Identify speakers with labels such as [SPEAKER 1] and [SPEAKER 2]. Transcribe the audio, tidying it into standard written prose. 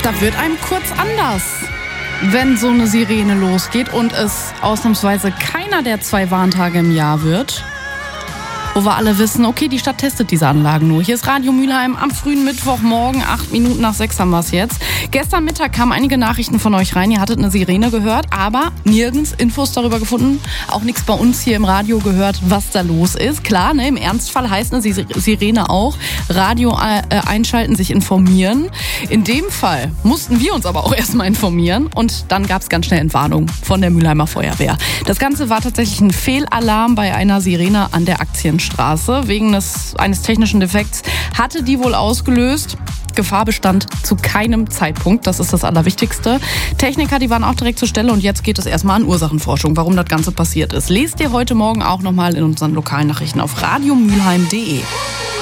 [SPEAKER 1] Da wird einem kurz anders, wenn so eine Sirene losgeht und es ausnahmsweise keiner der 2 Warntage im Jahr wird, wo wir alle wissen, okay, die Stadt testet diese Anlagen nur. Hier ist Radio Mülheim am frühen Mittwochmorgen, 8 Minuten nach 6 haben wir es jetzt. Gestern Mittag kamen einige Nachrichten von euch rein, ihr hattet eine Sirene gehört, aber nirgends Infos darüber gefunden, auch nichts bei uns hier im Radio gehört, was da los ist. Klar, ne, im Ernstfall heißt eine Sirene auch, Radio einschalten, sich informieren. In dem Fall mussten wir uns aber auch erstmal informieren und dann gab es ganz schnell Entwarnung von der Mülheimer Feuerwehr. Das Ganze war tatsächlich ein Fehlalarm bei einer Sirene an der Aktienstraße. Wegen eines technischen Defekts hatte die wohl ausgelöst. Gefahr bestand zu keinem Zeitpunkt, das ist das Allerwichtigste. Techniker, die waren auch direkt zur Stelle und jetzt geht es erstmal an Ursachenforschung, warum das Ganze passiert ist. Lest ihr heute Morgen auch nochmal in unseren lokalen Nachrichten auf radiomülheim.de.